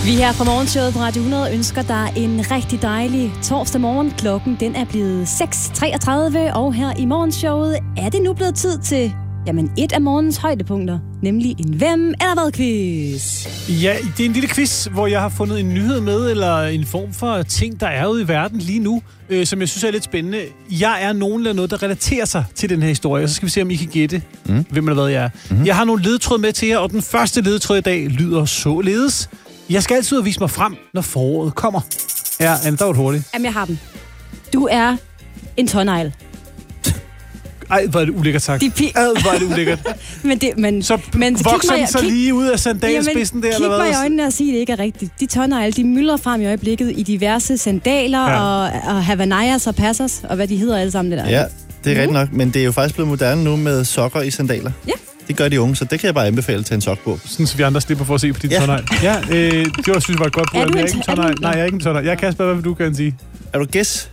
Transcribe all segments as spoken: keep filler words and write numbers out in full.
Vi her fra Morgenshowet på Radio hundrede ønsker dig en rigtig dejlig torsdag morgen. Klokken den er blevet seks treogtredive, og her i Morgenshowet er det nu blevet tid til jamen, et af morgens højdepunkter, nemlig en hvem eller hvad quiz. Ja, det er en lille quiz, hvor jeg har fundet en nyhed med, eller en form for ting, der er ude i verden lige nu, øh, som jeg synes er lidt spændende. Jeg er nogen eller noget, der relaterer sig til den her historie, og så skal vi se, om I kan gætte, mm. hvem eller hvad jeg er. Mm-hmm. Jeg har nogle ledetråd med til jer, og den første ledetråd i dag lyder således. Jeg skal altid vise mig frem, når foråret kommer. Ja, Anne, der var det hurtigt. Jamen, jeg har den. Du er en tånegl. Ej, hvor er det ulækkert sagt. De pi- Ej, hvor er det ulækkert. men det, men, så men, vokser den så kig, lige ud af sandalspidsen der, eller hvad? Kig mig i øjnene og sig, det ikke er rigtigt. De tånegle, de myldrer frem i øjeblikket i diverse sandaler ja. og, og Havanayas og Passers, og hvad de hedder alle sammen det der. Ja, det er mm. rigtigt nok, men det er jo faktisk blevet moderne nu med sokker i sandaler. Ja. Det gør de unge, så det kan jeg bare anbefale til en sok på. Sådan, så vi andre slipper for at se på din ja. tånegl. Ja, øh, det var, synes jeg var et godt bud. Jeg er ikke en tånegl. Nej, jeg er ikke en tånegl. Jeg kan spørge, hvad du kan sige. Er du gæs?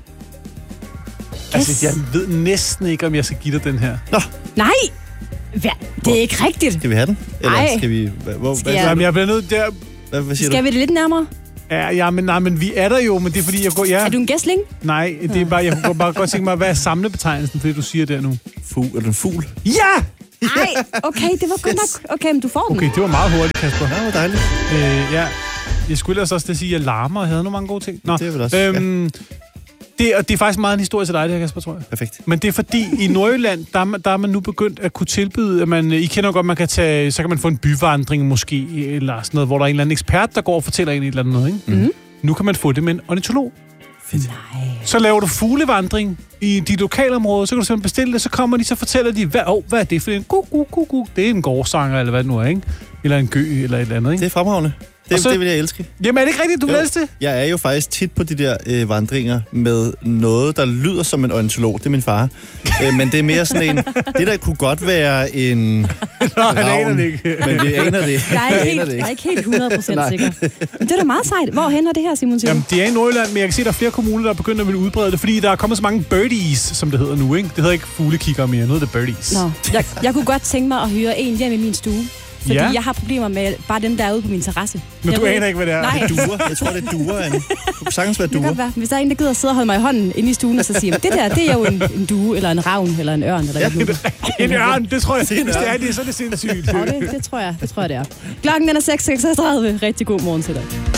Altså, jeg ved næsten ikke, om jeg skal give dig den her. Nå. Nej! Hva? Det er ikke rigtigt. Skal vi have den? Eller Ej. skal vi... Hvor, skal hvad, jeg... Jamen, jeg bliver nødt der... Hvad, hvad siger skal du? vi det lidt nærmere? Ja, ja men, nej, men vi er der jo, men det er fordi, jeg går... Ja. Er du en gæstling? Nej, det er bare... Jeg kunne bare godt tænke mig, hvad er samlebetegnelsen for det, du siger der nu? Fugl. Er du en fugl? Ja! Nej, okay, det var godt nok. Okay, men du får den. Okay, det var meget hurtigt, Kasper. Ja, det var dejligt. Øh, ja. Jeg skulle ellers også sige, at jeg larmer og havde nogle mange gode ting. Nå, det er vel også, øhm, ja. Det, og det er faktisk meget en historie til dig, det her, Kasper, tror jeg. Perfekt. Men det er fordi, i Nordjylland, der er, man, der er man nu begyndt at kunne tilbyde, at man, I kender godt, man kan tage, så kan man få en byvandring måske, eller sådan noget, hvor der er en eller anden ekspert, der går og fortæller en et eller andet noget, ikke? Mm-hmm. Nu kan man få det med en ornitolog. Fedt. Nej. Så laver du fuglevandring i dit lokalområde, så kan du simpelthen bestille det, så kommer de, så fortæller de, hvad, oh, hvad er det for en guk, guk, guk, guk. Det er en gårdsanger, eller hvad det nu er, ikke? Eller en gø, eller et eller andet, ikke? Det er fremragende. Det, så, det vil jeg elske. Jamen, er det ikke rigtigt, du vil elske det? Jeg er jo faktisk tit på de der øh, vandringer med noget, der lyder som en ornitolog. Det er min far. øh, men det er mere sådan en... Det der kunne godt være en... Nå, ravn, han aner det ikke. Men det aner det. Jeg er ikke helt, jeg er ikke helt hundrede procent sikker. Men det er da meget sejt. Hvor hen er det her, Simon? Jamen, det er i Nordjylland, men jeg kan se, at der er flere kommuner, der er begyndt at ville udbrede det, fordi der er kommet så mange birdies, som det hedder nu, ikke? Det hedder ikke fuglekikker mere, nu er det birdies. Nå, jeg, jeg kunne godt tænke mig at hyre en hjem i min stue. Fordi ja. jeg har problemer med bare dem, der er ude på min terrasse. Men jeg du aner ikke, hvad det er? Nej. Det er duer. Jeg tror, det er duer, Anne. Du kan sagtens være duer. Være. Hvis der er en, der gider at sidde og holde mig i hånden inde i stuen, og så siger, det der, det er jo en, en due, eller en ravn, eller en ørn, eller ja, noget. En ørn, det tror jeg, det, hvis det er det, så er det sindssygt. Ja, det, det tror jeg, det tror jeg, det er. Klokken den er seks seksogtredive. Rigtig god morgen til dig.